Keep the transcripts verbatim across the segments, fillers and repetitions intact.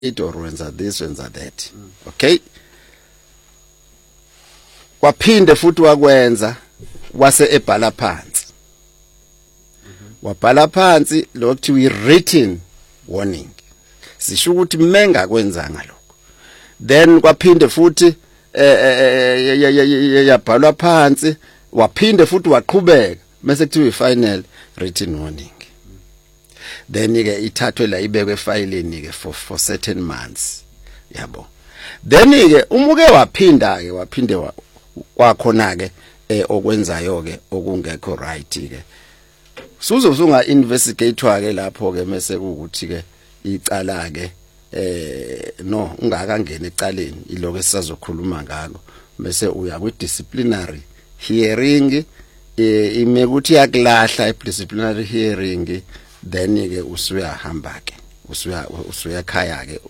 it or wenza this wenza that. Okay, kwaphinde futhi wakwenza wase ebhala phansi wabhala phansi lokho we written warning sisho ukuthi menga kwenzanga lokho then kwaphinde futhi eh yabhalwa phansi waphinde futhi waqhubeka bese kuthiwa final written warning then ke ithathwe la ibekwe efileni ke for for certain months yabo then ke umuke waphinda ke waphinde kwakhona ke okwenzayo ke okungekho right ke suzosunga investigator ke lapho ke mase ukuthi ke icala ke eh no ungakangena ecaleni iloko esisazokhuluma ngalo bese uya kwi disciplinary hearing ime ukuthi yakulahla i disciplinary hearing then ke usuyahamba ke usuya usuyakhaya ke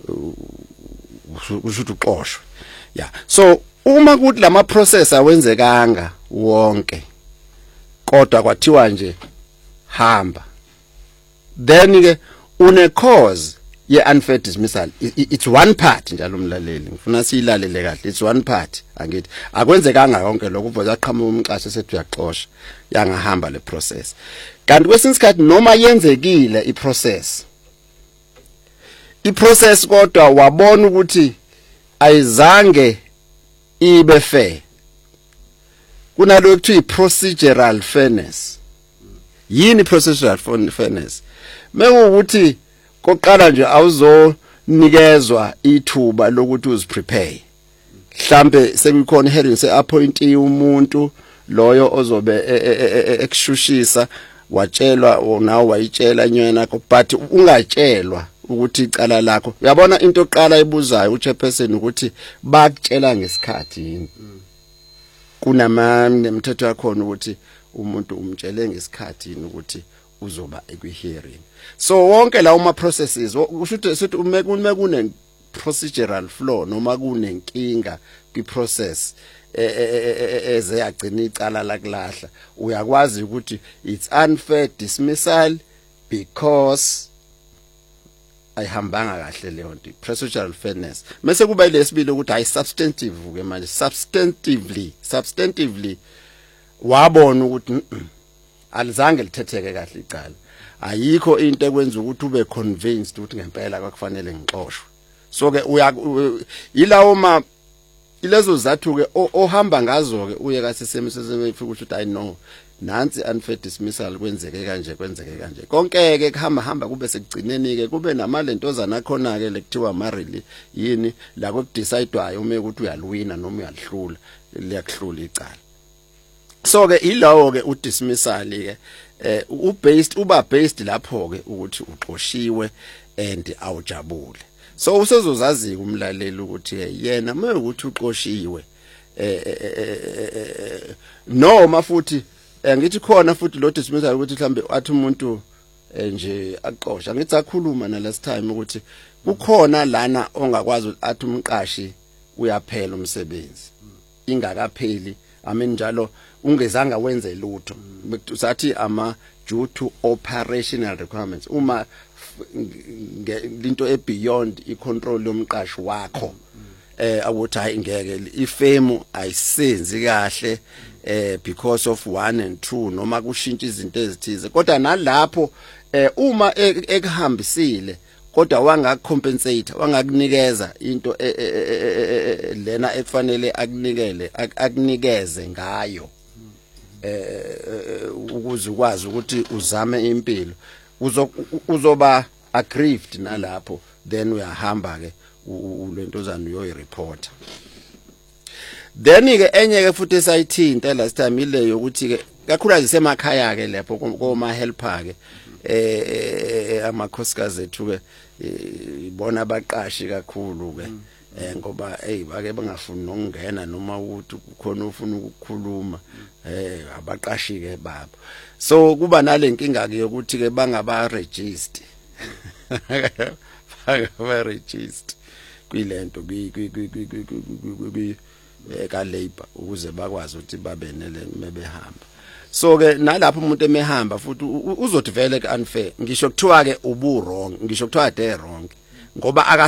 ushuthi uqoshwe yeah so uma kuthi lama process awenzekanga wonke kodwa kwathiwa nje hamba then ke une cause ye unfair dismissal it's one part njalo umlaleli ngifuna siyilalele kahle it's one part angithi akwenzekanga konke lokho uvoza aqhamuka umqashe sethu uyaxosha yangahamba le process kanti kwesinye isikhathi noma yenzekile i process i process kodwa wabona ukuthi ayizange ibe fair kunalokho kuthiwa procedural fairness yini procedural fairness mengukuthi koqala nje awuzonikezwa ithuba lokuthi uziprepare mhlambe sekukhona hearing se appoint umuntu loyo ozobe ekushushisa watshelwa nawe wayitshela nyena but ungatshelwa ukuthi icala lakho uyabona into oqala ibuzayo uchairperson ukuthi bakutshela ngesikhathi yini kunama nemithetho yakho ukuthi umuntu umtshele ngesikhathi yini ukuthi uzoba ekwi hearing so wonke la uma processes usho sithi uma kune procedural flaw noma kunenkinga kwi process eze yagcina icala lakulahla uyakwazi ukuthi it's unfair dismissal because ayihambanga kahle leyo nto procedural fairness mase kuba lesibili ukuthi ay substantive ke manje substantively substantively wabona ukuthi alizange lithetheke kahle icala ayikho into ekwenza ukuthi ube convinced ukuthi ngempela kwakufanele ngixoshwe so ke uya ilawo ma ilezo zathu ke ohamba ngazo ke uye kasesemseseme ufika ukuthi I know nansi unfair dismissal kwenzeke kanje kwenzeke kanje konke ke kuhamba hamba kube sekugcineni ke kube namalentozana khona ke lekuthiwa marily yini la kokudecidewayo uma ukuthi uyalwina noma uyalihlula liyakuhlula icala so ke ilawo ke udismissal ke eh u based uba based lapho ke ukuthi uxoshiwe and awujabule so usezozazi kumlaleli ukuthi yena uma ukuthi uxoshiwe eh noma futhi ngithi khona futhi lo dismissal ukuthi mhlambe athi umuntu nje aqosha ngithi akhuluma na last time ukuthi kukhona lana ongakwazi athi umqashi uyaphela umsebenzi ingakapheli amen njalo ungezanga wenze lutho usathi ama due to operational requirements uma into e beyond i control yomqashi wakho eh awuthi hayi ngeke ifemu ayisenzi kahle eh because of one and two noma kushintsha izinto ezithize kodwa nalapho eh uma ekuhambisile kodwa wangacompensate wangakunikeza into lena ekufanele akunikele akunikeze ngayo eh ukuze ukwazi ukuthi uzame impilo uzoba aggrieved nalapho then uyahamba ke ulentozana uyoyireport then ke enye ke futhi esayithinta last time ile yokuthi ke kakhulu semakhaya ke lapho koma helper ke eh amakhosikazi ethu ke ibona abaqashi kakhulu ke ngoba hey bake bangafuni nokungena noma ukuthi kukhona ufuna ukukhuluma eh abaqashi ke baba so kuba nalenkinga ke yokuthi ke bangaba register bangaba register kwilento kwi ka labor ukuze bakwazi ukuthi babe nele mebehamba so ke nalapho umuntu emehamba futhi uzothi vele ke unfair ngisho kuthiwa ke ubu wrong ngisho kuthiwa de wrong ngoba